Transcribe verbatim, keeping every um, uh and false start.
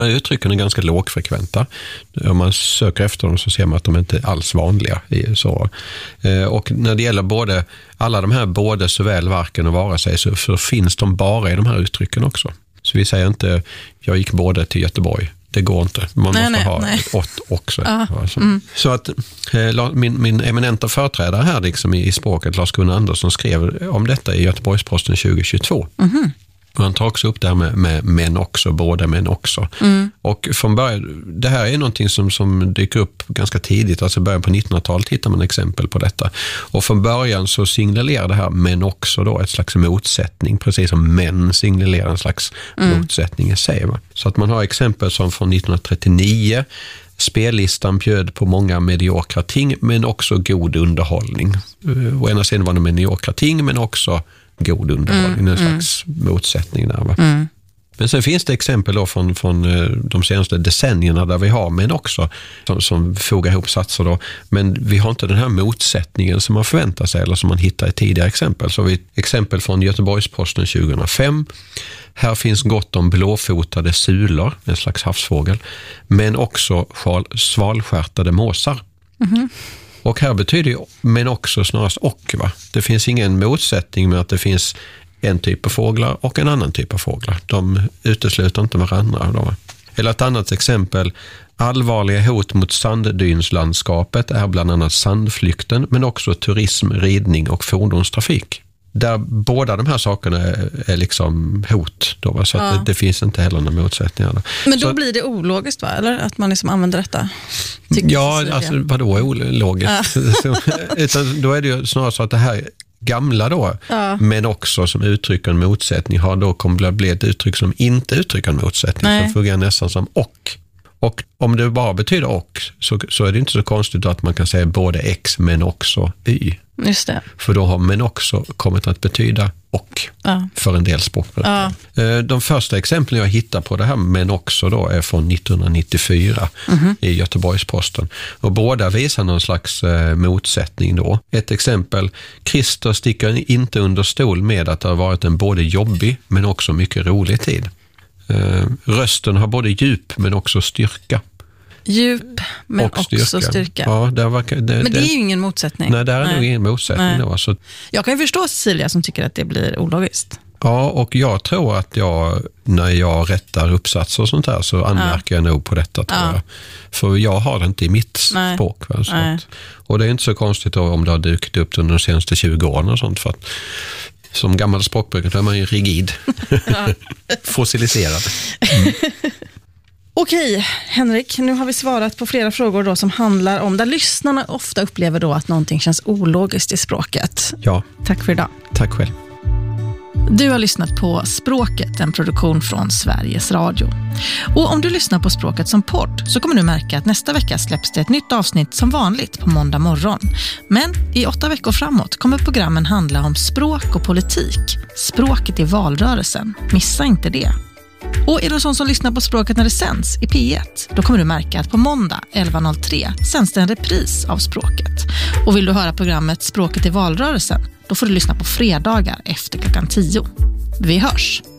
Uttrycken är ganska lågfrekventa. Om man söker efter dem så ser man att de inte är alls vanliga. Så. Och när det gäller både alla de här, både såväl varken och vara sig, så, så finns de bara i de här uttrycken också. Så vi säger inte, jag gick både till Göteborg. Det går inte. Man nej, måste nej, ha nej. ett åt också. Ja. Alltså. Mm. Så att eh, min, min eminenta företrädare här liksom i, i språket, Lars-Gunnar Andersson, skrev om detta i Göteborgs-Posten tjugo tjugotvå. Mm. Och han tar också upp det här med, med män också, båda män också. Mm. Och från början, det här är någonting som, som dyker upp ganska tidigt, alltså början på nittonhundratalet hittar man exempel på detta. Och från början så signalerar det här män också då ett slags motsättning, precis som män signalerar en slags mm. motsättning i sig. Va? Så att man har exempel som från nittonhundratrettionio, spellistan bjöd på många mediokra ting men också god underhållning. Å ena sidan var det mediokra ting men också god underhållning, mm, en slags mm. motsättning där. Va? Mm. Men sen finns det exempel då från, från de senaste decennierna där vi har män också som, som fogar ihop satser då. Men vi har inte den här motsättningen som man förväntar sig eller som man hittar i tidigare exempel. Så vi exempel från Göteborgs-Posten tjugohundrafem. Här finns gott om blåfotade sulor, en slags havsfågel, men också svalskärtade måsar. Mm. Och här betyder men också snarast och. Va? Det finns ingen motsättning med att det finns en typ av fåglar och en annan typ av fåglar. De utesluter inte varandra. Då. Eller ett annat exempel. Allvarliga hot mot sanddynslandskapet är bland annat sandflykten men också turism, ridning och fordonstrafik. Där båda de här sakerna är, är liksom hot. Då, va? Så ja. att det, det finns inte heller några motsättningar. Då. Men då så, blir det ologiskt, va? Eller att man liksom använder detta? Ja, alltså vadå ologiskt? Ja. Utan då är det ju snarare så att det här gamla då, ja. men också som uttrycker en motsättning har då kommit att bli ett uttryck som inte uttrycker en motsättning. Nej. Som fungerar nästan som och. Och om det bara betyder och så, så är det inte så konstigt att man kan säga både x men också y. Just det. För då har men också kommit att betyda och ja. för en del språkbrukare. Ja. De första exemplen jag hittar på det här men också då är från nittonhundranittiofyra mm-hmm. i Göteborgs-Posten. Och båda visar någon slags eh, motsättning då. Ett exempel, Christer sticker inte under stol med att det har varit en både jobbig men också mycket rolig tid. Uh, rösten har både djup men också styrka. Djup men och styrka. också styrka. Ja, det var, det, men det är ju ingen motsättning. Nej, det är nej. nog ingen motsättning. Då, så. Jag kan ju förstå Cecilia som tycker att det blir ologiskt. Ja, och jag tror att jag, när jag rättar uppsatser och sånt här så anmärker ja. jag nog på detta, tror ja. jag. För jag har det inte i mitt nej. språk. Va, så att, och det är inte så konstigt då, om det har dykt upp under de senaste tjugo åren och sånt, för att som gammal språkbrukare är man ju rigid. Ja. Fossiliserad. Mm. Okej, Henrik, nu har vi svarat på flera frågor då som handlar om där lyssnarna ofta upplever då att någonting känns ologiskt i språket. Ja. Tack för idag. Tack själv. Du har lyssnat på Språket, en produktion från Sveriges Radio. Och om du lyssnar på Språket som podd så kommer du märka att nästa vecka släpps det ett nytt avsnitt som vanligt på måndag morgon. Men i åtta veckor framåt kommer programmen handla om språk och politik. Språket i valrörelsen. Missa inte det. Och är du sån som lyssnar på Språket när det sänds i P ett, då kommer du märka att på måndag elva noll tre sänds det en repris av Språket. Och vill du höra programmet Språket i valrörelsen, då får du lyssna på fredagar efter klockan tio. Vi hörs!